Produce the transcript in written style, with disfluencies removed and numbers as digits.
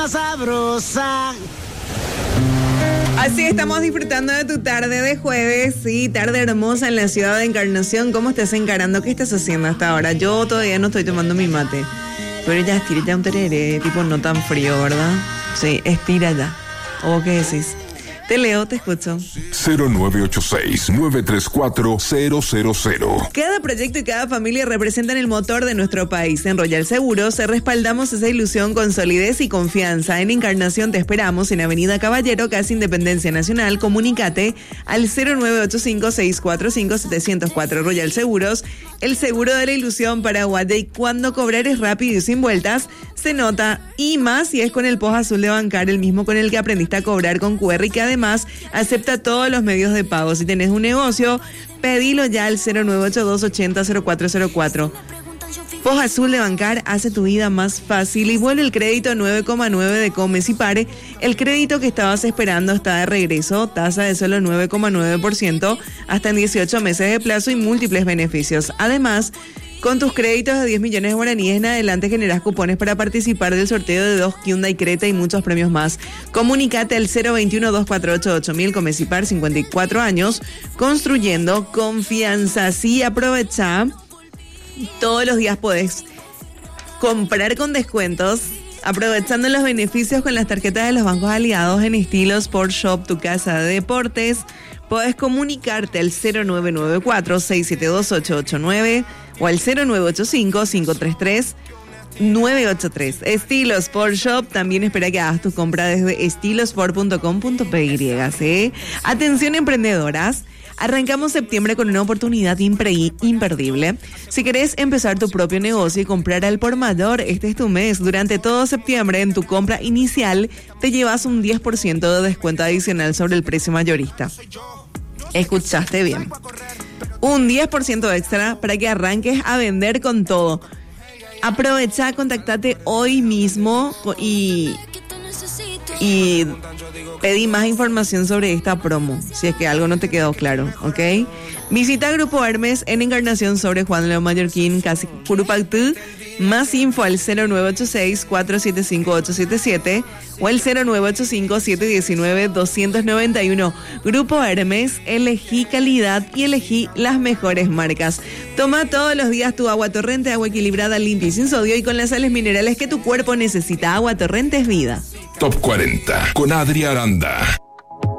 más sabrosa. Así estamos disfrutando de tu tarde de jueves, sí, tarde hermosa en la ciudad de Encarnación. ¿Cómo estás encarando? ¿Qué estás haciendo hasta ahora? Yo todavía no estoy tomando mi mate, pero ya estira ya un tereré, tipo no tan frío, ¿verdad? Sí, estira ya. ¿O qué decís? Te leo, te escucho. 0986-934-000. Cada proyecto y cada familia representan el motor de nuestro país. En Royal Seguros respaldamos esa ilusión con solidez y confianza. En Encarnación te esperamos en Avenida Caballero, casi Independencia Nacional. Comunícate al 0985-645-704. Royal Seguros, el seguro de la ilusión para Guadey. Cuando cobrar es rápido y sin vueltas, se nota, y más si es con el POS azul de Bancar, el mismo con el que aprendiste a cobrar con QR y que además acepta todos los medios de pago. Si tenés un negocio, pedilo ya al 0982-800404. POS azul de Bancar hace tu vida más fácil y vuelve el crédito 9,9 de Comes y Pare. El crédito que estabas esperando está de regreso, tasa de solo 9,9%, hasta en 18 meses de plazo y múltiples beneficios. Además, con tus créditos de 10 millones de guaraníes en adelante generás cupones para participar del sorteo de 2 Hyundai Creta y muchos premios más. Comunícate al 021-248-8000, Comecipar, 54 años, construyendo confianza. Sí, aprovecha. Todos los días podés comprar con descuentos, aprovechando los beneficios con las tarjetas de los bancos aliados en estilo Sport Shop, tu casa de deportes. Podés comunicarte al 0994-672-889 o al 0985-533-983. Estilo Sport Shop también espera que hagas tu compra desde estilosport.com.py. ¿Sí? Atención, emprendedoras. Arrancamos septiembre con una oportunidad imperdible. Si querés empezar tu propio negocio y comprar al por mayor, este es tu mes. Durante todo septiembre, en tu compra inicial, te llevas un 10% de descuento adicional sobre el precio mayorista. Escuchaste bien. Un 10% extra para que arranques a vender con todo. Aprovecha, contactate hoy mismo y pedí más información sobre esta promo, si es que algo no te quedó claro, ¿ok? Visita Grupo Hermes en Encarnación sobre Juan León Mallorquín, casi Curupactú. Más info al 0986-475-877 o al 0985-719-291. Grupo Hermes, elegí calidad y elegí las mejores marcas. Toma todos los días tu agua Torrente, agua equilibrada, limpia y sin sodio y con las sales minerales que tu cuerpo necesita. Agua Torrente es vida. Top 40 con Adri Aranda.